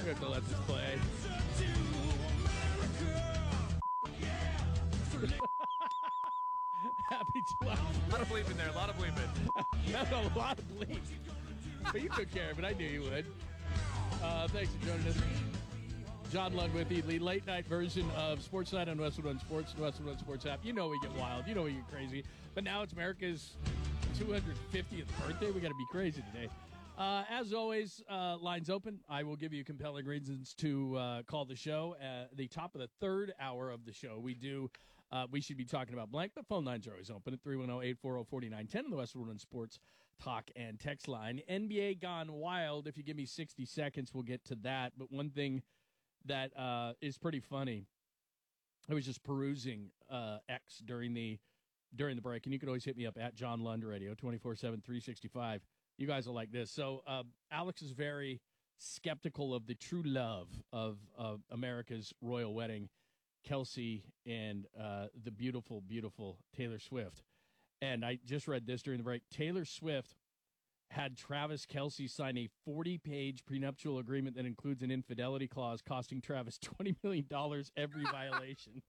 We have to let this play. Happy July. A lot of bleeping there. A lot of bleeping. That's a lot of bleep. But you took care of it. I knew you would. Thanks for joining us. John Lund with you, the late night version of Sports Night on Westwood One Sports, the Westwood One Sports app. You know we get wild. You know we get crazy. But now it's America's 250th birthday. We got to be crazy today. As always, lines open. I will give you compelling reasons to call the show. At the top of the third hour of the show, we should be talking about blank, but phone lines are always open at 310-840-4910 on the Westwood One Sports Talk and Text line. NBA Gone Wild. If you give me 60 seconds, we'll get to that. But one thing that is pretty funny, I was just perusing X during the break, and you can always hit me up at John Lund Radio, 24/7, 365. You guys are like this. So Alex is very skeptical of the true love of America's royal wedding, Kelsey and the beautiful, beautiful Taylor Swift. And I just read this during the break. Taylor Swift had Travis Kelce sign a 40-page prenuptial agreement that includes an infidelity clause costing Travis $20 million every violation.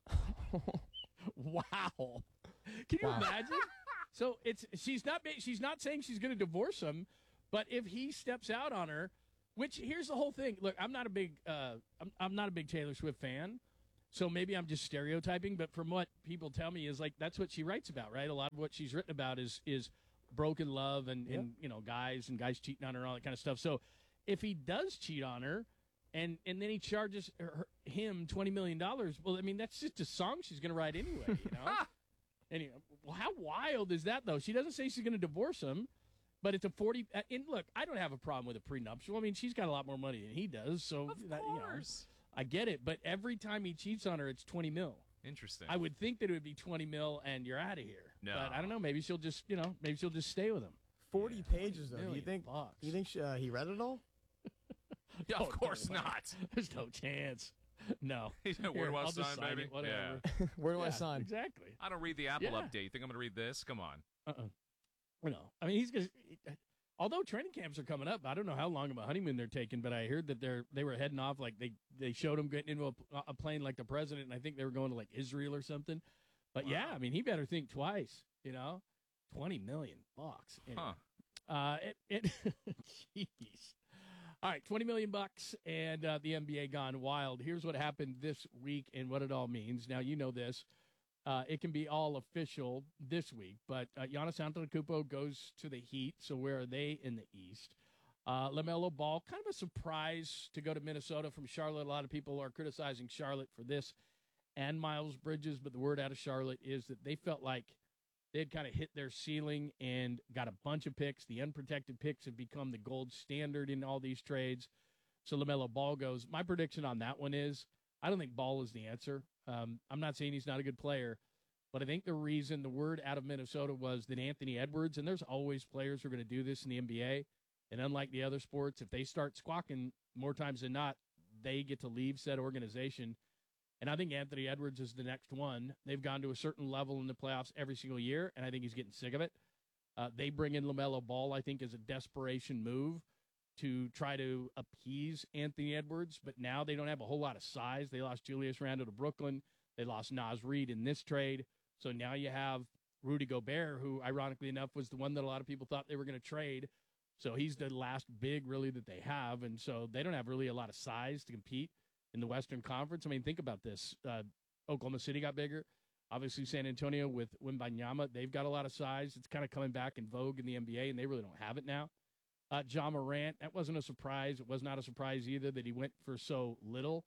Wow. Can you imagine? So she's not saying she's going to divorce him, but if he steps out on her, which here's the whole thing. Look, I'm not a big Taylor Swift fan, so maybe I'm just stereotyping. But from what people tell me is like that's what she writes about, right? A lot of what she's written about is broken love and you know guys cheating on her and all that kind of stuff. So if he does cheat on her, and then he charges him $20 million, well, I mean that's just a song she's going to write anyway, you know. Anyway, well, how wild is that, though? She doesn't say she's going to divorce him, but it's a 40. And look, I don't have a problem with a prenuptial. I mean, she's got a lot more money than he does, so of that, course. I get it. But every time he cheats on her, it's 20 mil. Interesting. I would think that it would be 20 mil, and you're out of here. No, but I don't know. Maybe she'll just, stay with him. 40 pages, though. Do you think bucks. he read it all? Yeah, of course not. There's no chance. No. Where do I sign, baby? Whatever. Yeah. Where do I sign? Exactly. I don't read the Apple update. You think I'm going to read this? Come on. No. I mean, he's going to. Although training camps are coming up, I don't know how long of a honeymoon they're taking, but I heard that they were heading off. Like they showed him getting into a plane like the president, and I think they were going to like Israel or something. But yeah, I mean, he better think twice. $20 million. Anyway. Jeez. All right, $20 million and the NBA Gone Wild. Here's what happened this week and what it all means. Now, you know this. It can be all official this week, but Giannis Antetokounmpo goes to the Heat, so where are they in the East? LaMelo Ball, kind of a surprise to go to Minnesota from Charlotte. A lot of people are criticizing Charlotte for this and Miles Bridges, but the word out of Charlotte is that they felt like they had kind of hit their ceiling and got a bunch of picks. The unprotected picks have become the gold standard in all these trades. So LaMelo Ball goes. My prediction on that one is I don't think Ball is the answer. I'm not saying he's not a good player, but I think the reason the word out of Minnesota was that Anthony Edwards, and there's always players who are going to do this in the NBA, and unlike the other sports, if they start squawking more times than not, they get to leave said organization. And I think Anthony Edwards is the next one. They've gone to a certain level in the playoffs every single year, and I think he's getting sick of it. They bring in LaMelo Ball, I think, as a desperation move to try to appease Anthony Edwards, but now they don't have a whole lot of size. They lost Julius Randle to Brooklyn. They lost Naz Reid in this trade. So now you have Rudy Gobert, who, ironically enough, was the one that a lot of people thought they were going to trade. So he's the last big, really, that they have. And so they don't have really a lot of size to compete in the Western Conference. I mean, think about this. Oklahoma City got bigger. Obviously, San Antonio with Wembanyama, they've got a lot of size. It's kind of coming back in vogue in the NBA, and they really don't have it now. Ja Morant, that wasn't a surprise. It was not a surprise either that he went for so little.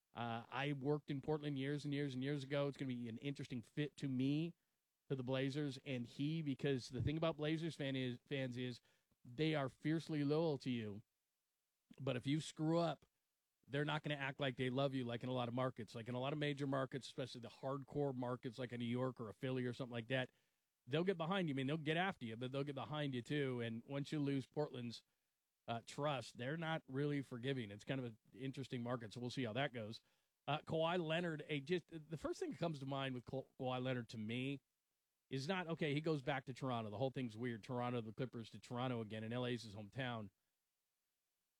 I worked in Portland years and years and years ago. It's going to be an interesting fit to me, to the Blazers, and because the thing about Blazers fans is they are fiercely loyal to you. But if you screw up, they're not going to act like they love you like in a lot of markets. Like in a lot of major markets, especially the hardcore markets like a New York or a Philly or something like that, they'll get behind you. I mean, they'll get after you, but they'll get behind you too. And once you lose Portland's trust, they're not really forgiving. It's kind of an interesting market, so we'll see how that goes. Kawhi Leonard, the first thing that comes to mind with Kawhi Leonard to me is not, okay, he goes back to Toronto. The whole thing's weird. Toronto, the Clippers to Toronto again, and LA's his hometown.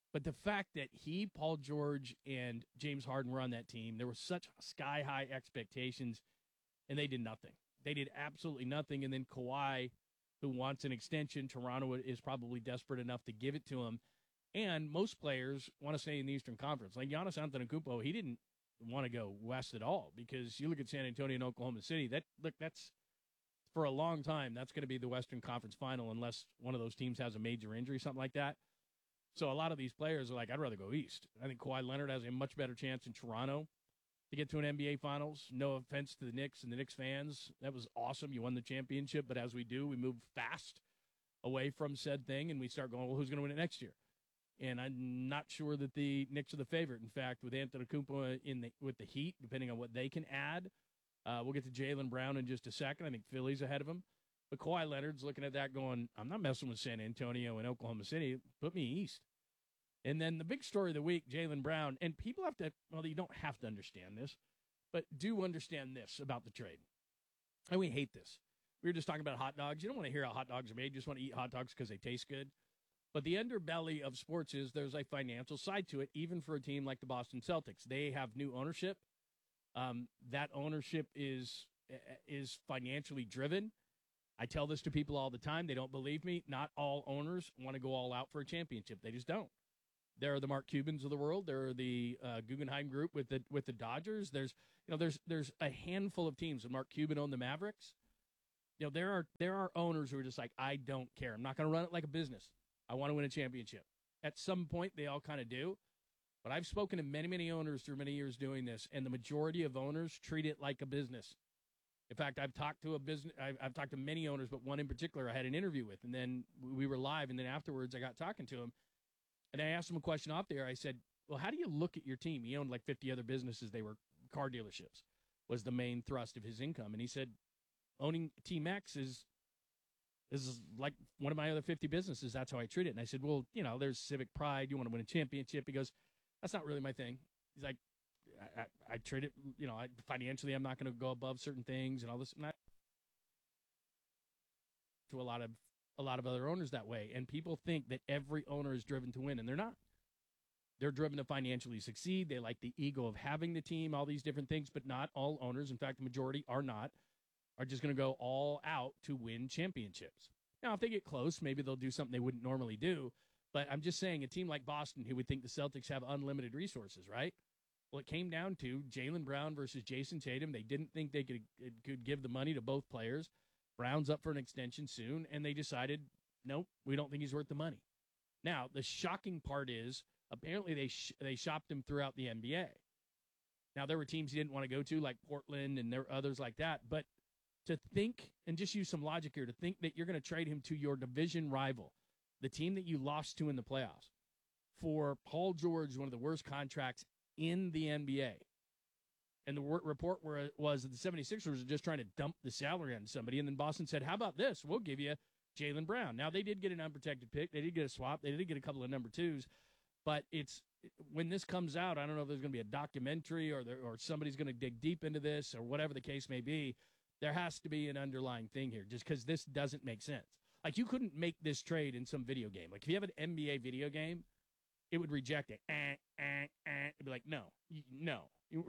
But the fact that he, Paul George, and James Harden were on that team, there were such sky-high expectations, and they did nothing. They did absolutely nothing. And then Kawhi, who wants an extension, Toronto is probably desperate enough to give it to him. And most players want to stay in the Eastern Conference. Like Giannis Antetokounmpo, he didn't want to go west at all because you look at San Antonio and Oklahoma City, that's for a long time, that's going to be the Western Conference final unless one of those teams has a major injury, something like that. So a lot of these players are like, I'd rather go east. I think Kawhi Leonard has a much better chance in Toronto to get to an NBA Finals. No offense to the Knicks and the Knicks fans. That was awesome. You won the championship, but as we do, we move fast away from said thing, and we start going, well, who's going to win it next year? And I'm not sure that the Knicks are the favorite. In fact, with Antetokounmpo with the Heat, depending on what they can add, we'll get to Jaylen Brown in just a second. I think Philly's ahead of him. But Kawhi Leonard's looking at that going, I'm not messing with San Antonio and Oklahoma City. Put me east. And then the big story of the week, Jaylen Brown. And people have to, well, you don't have to understand this, but do understand this about the trade. And we hate this. We were just talking about hot dogs. You don't want to hear how hot dogs are made. You just want to eat hot dogs because they taste good. But the underbelly of sports is there's a financial side to it, even for a team like the Boston Celtics. They have new ownership. That ownership is financially driven. I tell this to people all the time. They don't believe me. Not all owners want to go all out for a championship. They just don't. There are the Mark Cubans of the world. There are the Guggenheim Group with the Dodgers. There's a handful of teams. When Mark Cuban owned the Mavericks, there are owners who are just like, I don't care. I'm not going to run it like a business. I want to win a championship. At some point, they all kind of do. But I've spoken to many, many owners through many years doing this, and the majority of owners treat it like a business. In fact, I've talked to many owners, but one in particular I had an interview with, and then we were live, and then afterwards I got talking to him, and I asked him a question off there. I said, well, how do you look at your team? He owned like 50 other businesses. They were car dealerships, was the main thrust of his income. And he said, owning Team X is like one of my other 50 businesses. That's how I treat it. And I said, well, there's civic pride. You want to win a championship. He goes, that's not really my thing. He's like, I treat it, financially, I'm not going to go above certain things and all this. And to a lot of other owners that way. And people think that every owner is driven to win, and they're not. They're driven to financially succeed. They like the ego of having the team, all these different things, but not all owners. In fact, the majority are just going to go all out to win championships. Now, if they get close, maybe they'll do something they wouldn't normally do. But I'm just saying, a team like Boston, who would think the Celtics have unlimited resources, right? Well, it came down to Jaylen Brown versus Jason Tatum. They didn't think they could give the money to both players. Brown's up for an extension soon, and they decided, nope, we don't think he's worth the money. Now, the shocking part is, apparently they shopped him throughout the NBA. Now, there were teams he didn't want to go to, like Portland, and there were others like that. But to think, and just use some logic here, to think that you're going to trade him to your division rival, the team that you lost to in the playoffs, for Paul George, one of the worst contracts in the NBA. And the report was that the 76ers were just trying to dump the salary on somebody, and then Boston said, how about this? We'll give you Jaylen Brown. Now, they did get an unprotected pick. They did get a swap. They did get a couple of number twos. But when this comes out, I don't know if there's going to be a documentary or somebody's going to dig deep into this or whatever the case may be. There has to be an underlying thing here, just because this doesn't make sense. Like, you couldn't make this trade in some video game. Like, if you have an NBA video game, it would reject it. It'd be like, no, no,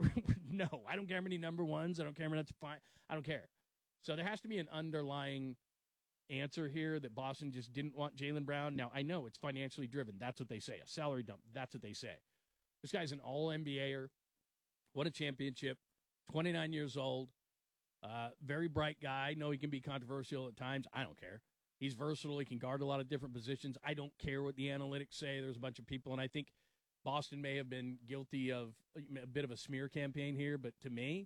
I don't care how many number ones. I don't care how many I don't care. So there has to be an underlying answer here that Boston just didn't want Jaylen Brown. Now, I know it's financially driven. That's what they say. A salary dump. That's what they say. This guy's an all-NBAer. Won a championship. 29 years old. Very bright guy. I know he can be controversial at times. I don't care. He's versatile. He can guard a lot of different positions. I don't care what the analytics say. There's a bunch of people, and I think Boston may have been guilty of a bit of a smear campaign here, but to me,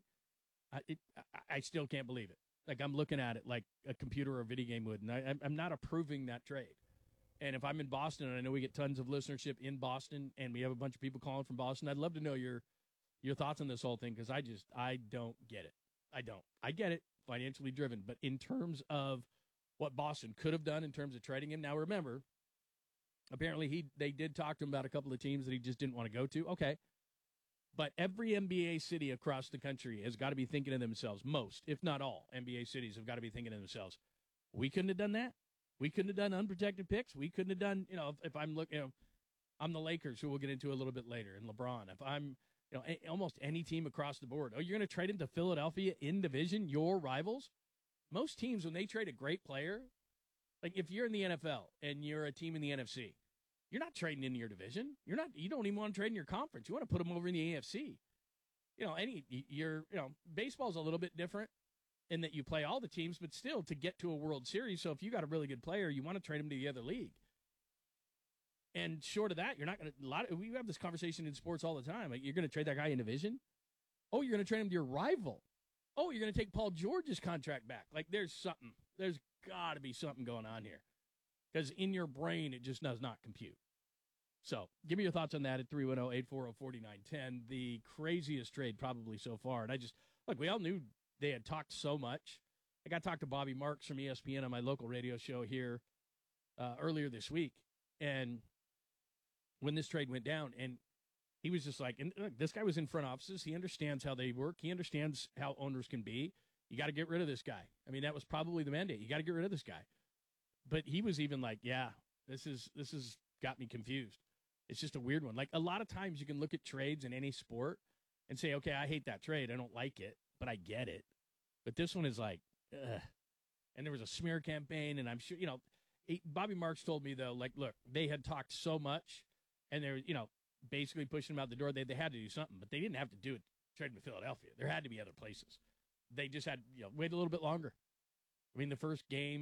I still can't believe it. Like, I'm looking at it like a computer or a video game would, and I'm not approving that trade. And if I'm in Boston, and I know we get tons of listenership in Boston, and we have a bunch of people calling from Boston, I'd love to know your thoughts on this whole thing, because I don't get it. I don't. I get it, financially driven, but in terms of what Boston could have done in terms of trading him. Now, remember, apparently they did talk to him about a couple of teams that he just didn't want to go to. Okay. But every NBA city across the country has got to be thinking to themselves, most, if not all, NBA cities have got to be thinking to themselves, we couldn't have done that. We couldn't have done unprotected picks. We couldn't have done, if I'm looking, I'm the Lakers, who we'll get into a little bit later, and LeBron. If I'm, almost any team across the board. Oh, you're going to trade him to Philadelphia in division, your rivals? Most teams, when they trade a great player, like if you're in the NFL and you're a team in the NFC, you're not trading into your division. You don't even want to trade in your conference. You want to put them over in the AFC. Baseball's a little bit different in that you play all the teams, but still to get to a World Series. So if you got a really good player, you want to trade him to the other league. And short of that, you're not going to. We have this conversation in sports all the time. Like, you're going to trade that guy in division. Oh, you're going to trade him to your rival. Oh, you're going to take Paul George's contract back. Like, there's something. There's got to be something going on here, because in your brain it just does not compute. So, give me your thoughts on that at 310-840-4910. The craziest trade probably so far. And we all knew they had talked so much. I got to talk to Bobby Marks from ESPN on my local radio show here earlier this week, and when this trade went down, and he was just like, and look, this guy was in front offices. He understands how they work. He understands how owners can be. You got to get rid of this guy. I mean, that was probably the mandate. You got to get rid of this guy. But he was even like, yeah, this is got me confused. It's just a weird one. Like, a lot of times you can look at trades in any sport and say, okay, I hate that trade. I don't like it, but I get it. But this one is like, ugh. And there was a smear campaign, and I'm sure, Bobby Marks told me, though, like, look, they had talked so much, and they're, basically pushing him out the door. They had to do something, but they didn't have to do it, trade him to Philadelphia. There had to be other places. They just had, wait a little bit longer. I mean, the first game